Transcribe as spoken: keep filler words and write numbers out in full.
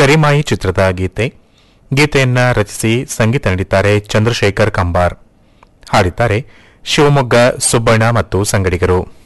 ಕರಿಮಾಯಿ ಚಿತ್ರದ ಗೀತೆ. ಗೀತೆಯನ್ನ ರಚಿಸಿ ಸಂಗೀತ ನೀಡಿದ್ದಾರೆ ಚಂದ್ರಶೇಖರ್ ಕಂಬಾರ್. ಹಾಡಿದ್ದಾರೆ ಶಿವಮೊಗ್ಗ ಸುಬ್ಬಣ್ಣ ಮತ್ತು ಸಂಗಡಿಗರು.